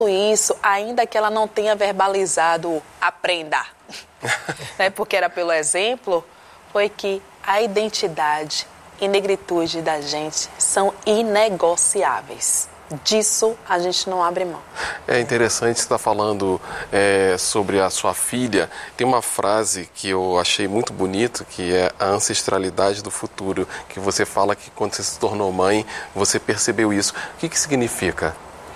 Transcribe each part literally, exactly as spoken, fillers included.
Isso, ainda que ela não tenha verbalizado aprenda, né? Porque era pelo exemplo, foi que a identidade e negritude da gente são inegociáveis. Disso a gente não abre mão. É interessante você estar falando é, sobre a sua filha. Tem uma frase que eu achei muito bonito, que é a ancestralidade do futuro, que você fala que quando você se tornou mãe, você percebeu isso. O que que significa?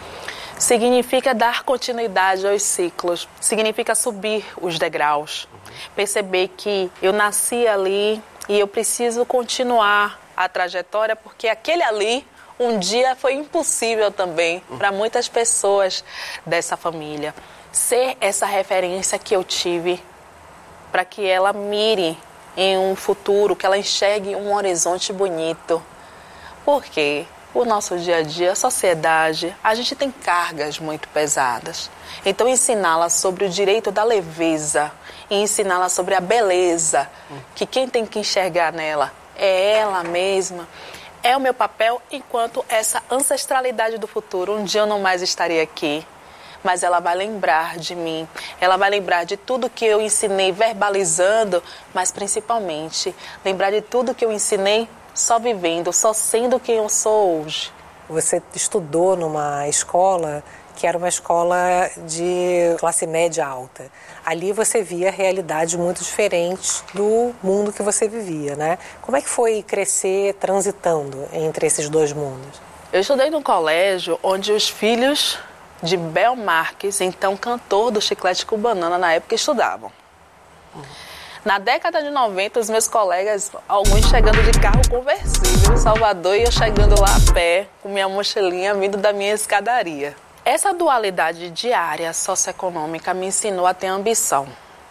Significa dar continuidade aos ciclos, significa subir os degraus, uhum. Perceber que eu nasci ali e eu preciso continuar a trajetória, porque aquele ali um dia foi impossível também para muitas pessoas dessa família. Ser essa referência que eu tive para que ela mire em um futuro, que ela enxergue um horizonte bonito. Por quê? O nosso dia a dia, a sociedade, a gente tem cargas muito pesadas. Então, ensiná-la sobre o direito da leveza e ensiná-la sobre a beleza, que quem tem que enxergar nela é ela mesma, é o meu papel enquanto essa ancestralidade do futuro. Um dia eu não mais estarei aqui, mas ela vai lembrar de mim, ela vai lembrar de tudo que eu ensinei verbalizando, mas principalmente lembrar de tudo que eu ensinei só vivendo, só sendo quem eu sou hoje. Você estudou numa escola que era uma escola de classe média alta. Ali você via realidades muito diferentes do mundo que você vivia, né? Como é que foi crescer transitando entre esses dois mundos? Eu estudei num colégio onde os filhos de Bel Marques, então cantor do Chiclete com Banana, na época estudavam. Uhum. Na década de noventa, os meus colegas, alguns chegando de carro conversível em Salvador e eu chegando lá a pé, com minha mochilinha vindo da minha escadaria. Essa dualidade diária socioeconômica me ensinou a ter ambição.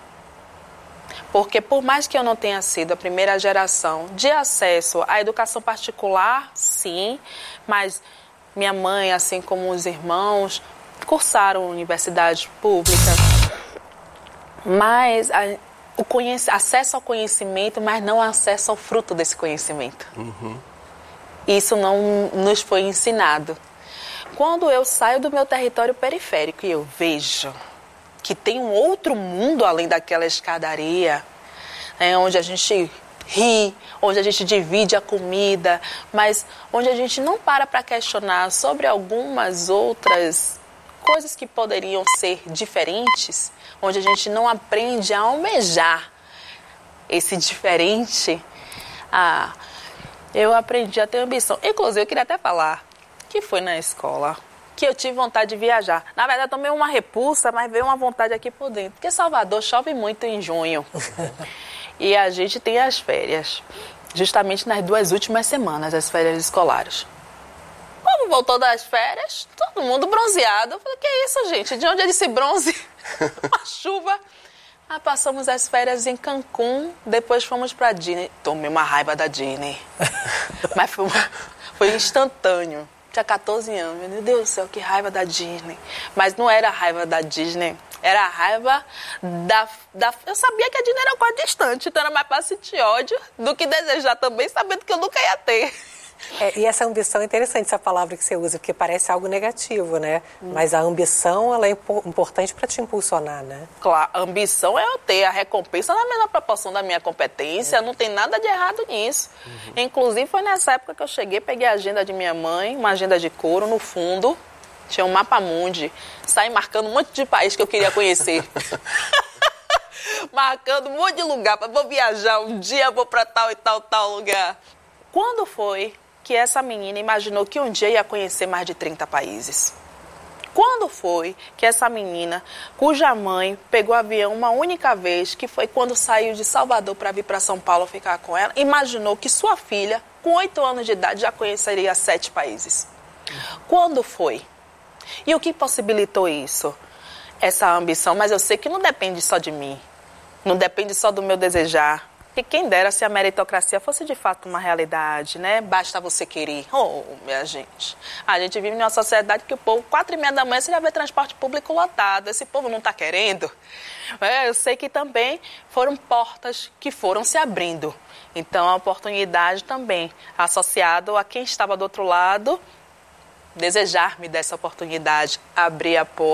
Porque por mais que eu não tenha sido a primeira geração de acesso à educação particular, sim, mas minha mãe, assim como os irmãos, cursaram universidade pública. Mas a, o conhec- acesso ao conhecimento, mas não acesso ao fruto desse conhecimento. Uhum. Isso não nos foi ensinado. Quando eu saio do meu território periférico e eu vejo que tem um outro mundo além daquela escadaria, né, onde a gente ri, onde a gente divide a comida, mas onde a gente não para para questionar sobre algumas outras coisas que poderiam ser diferentes, onde a gente não aprende a almejar esse diferente, ah, eu aprendi a ter ambição. Inclusive, eu queria até falar que foi na escola que eu tive vontade de viajar. Na verdade, eu tomei uma repulsa, mas veio uma vontade aqui por dentro. Porque Salvador chove muito em junho. E a gente tem as férias, justamente nas duas últimas semanas, as férias escolares. Como voltou das férias, todo mundo bronzeado. Eu falei, que é isso, gente? De onde é esse bronze? Uma chuva. Ah, passamos as férias em Cancún, depois fomos pra Disney. Tomei uma raiva da Disney. Mas foi, uma, foi instantâneo. Tinha quatorze anos. Meu Deus do céu, que raiva da Disney. Mas não era a raiva da Disney. Era a raiva da, da... Eu sabia que a Disney era quase distante, então era mais fácil sentir ódio do que desejar também, sabendo que eu nunca ia ter. É, e essa ambição é interessante, essa palavra que você usa, porque parece algo negativo, né? Hum. Mas a ambição, ela é importante para te impulsionar, né? Claro, a ambição é eu ter a recompensa na mesma proporção da minha competência, uhum. Não tem nada de errado nisso. Uhum. Inclusive, foi nessa época que eu cheguei, peguei a agenda de minha mãe, uma agenda de couro, no fundo, tinha um mapa mundi, saí marcando um monte de país que eu queria conhecer. Marcando um monte de lugar, vou viajar, um dia vou para tal e tal, tal lugar. Quando foi que essa menina imaginou que um dia ia conhecer mais de trinta países? Quando foi que essa menina, cuja mãe pegou avião uma única vez, que foi quando saiu de Salvador para vir para São Paulo ficar com ela, imaginou que sua filha, com oito anos de idade, já conheceria sete países? Quando foi? E o que possibilitou isso? Essa ambição, mas eu sei que não depende só de mim, não depende só do meu desejar. E quem dera se a meritocracia fosse de fato uma realidade, né? Basta você querer. Oh, minha gente. A gente vive numa sociedade que o povo, quatro e meia da manhã, você já vê transporte público lotado. Esse povo não está querendo. É, eu sei que também foram portas que foram se abrindo. Então, a oportunidade também, associado a quem estava do outro lado, desejar me dessa oportunidade, abrir a porta.